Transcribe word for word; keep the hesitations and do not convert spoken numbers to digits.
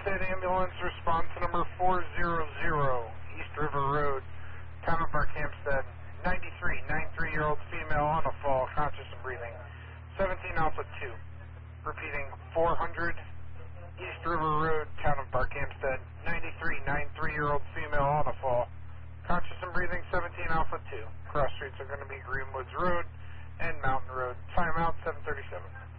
Hampstead Ambulance response number four hundred, East River Road, Town of Park, Hampstead. ninety-three, ninety-three-year-old female on a fall, conscious and breathing. seventeen Alpha two. Repeating, four hundred, East River Road, Town of Park, Hampstead. ninety-three, ninety-three-year-old female on a fall, conscious and breathing. seventeen Alpha two. Cross streets are going to be Greenwoods Road and Mountain Road. Timeout seven thirty-seven.